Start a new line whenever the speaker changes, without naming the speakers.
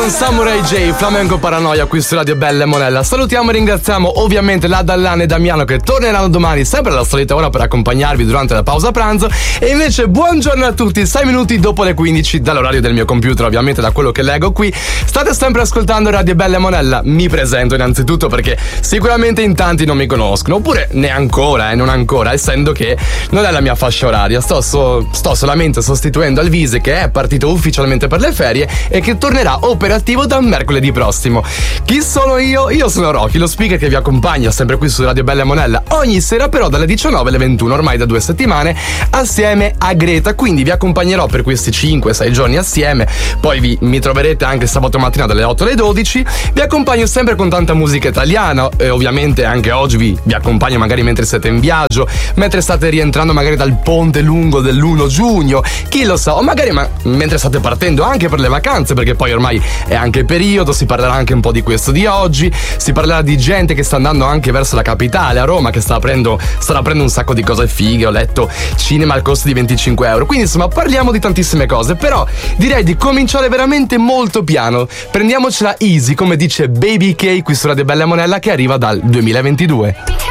con Samurai J, Flamenco Paranoia qui su Radio Bella e Monella. Salutiamo e ringraziamo ovviamente la Dallana e Damiano che torneranno domani sempre alla solita ora per accompagnarvi durante la pausa pranzo. E invece buongiorno a tutti, 6 minuti dopo le 15 dall'orario del mio computer, ovviamente da quello che leggo qui. State sempre ascoltando Radio Bella e Monella. Mi presento innanzitutto perché sicuramente in tanti non mi conoscono, oppure non ancora, essendo che non è la mia fascia oraria. Sto solamente sostituendo Alvise, che è partito ufficialmente per le ferie e che tornerà operativo da mercoledì prossimo. Chi sono io? Io sono Rocky, lo speaker che vi accompagna sempre qui su Radio Bella e Monella ogni sera, però dalle 19 alle 21, ormai da 2 settimane, assieme a Greta. Quindi vi accompagnerò per questi 5-6 giorni assieme. Poi mi troverete anche sabato mattina dalle 8 alle 12. Vi accompagno sempre con tanta musica italiana e ovviamente anche oggi vi accompagno magari mentre siete in viaggio, mentre state rientrando magari dal ponte lungo dell'1 giugno, chi lo sa, o magari mentre state partendo anche per le vacanze, perché poi ormai è anche periodo. Si parlerà anche un po' di questo di oggi, si parlerà di gente che sta andando anche verso la capitale, a Roma, che starà aprendo un sacco di cose fighe. Ho letto cinema al costo di 25 euro, quindi insomma parliamo di tantissime cose. Però direi di cominciare veramente molto piano, prendiamocela easy, come dice Baby K qui su Radio Bella e Monella, che arriva dal 2022.